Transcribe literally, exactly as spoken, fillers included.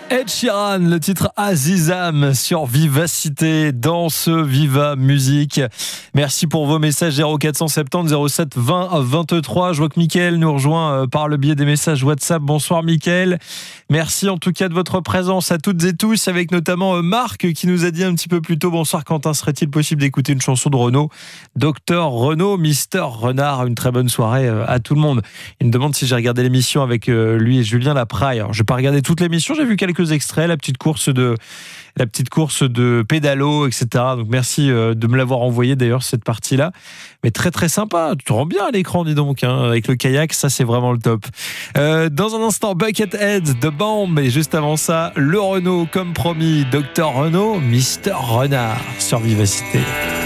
Ed Sheeran, le titre Azizam sur Vivacité dans ce Viva Musique. Merci pour vos messages zéro quatre cent soixante-dix zéro sept vingt vingt-trois. Je vois que Mickaël nous rejoint par le biais des messages WhatsApp. Bonsoir Mickaël. Merci en tout cas de votre présence à toutes et tous, avec notamment Marc qui nous a dit un petit peu plus tôt: bonsoir Quentin, serait-il possible d'écouter une chanson de Renaud, Docteur Renaud, Mister Renard? Une très bonne soirée à tout le monde. Il me demande si j'ai regardé l'émission avec lui et Julien Lapraille. Alors, je n'ai pas regardé toute l'émission, j'ai vu quelques extraits, la petite course de la petite course de pédalo, et cetera. Donc merci de me l'avoir envoyé d'ailleurs, cette partie-là. Mais très très sympa, tu te rends bien à l'écran, dis donc, hein, avec le kayak, ça c'est vraiment le top. Euh, dans un instant, Buckethead de Bomb, et juste avant ça, le Renault comme promis, Docteur Renault, Mister Renard sur Vivacité.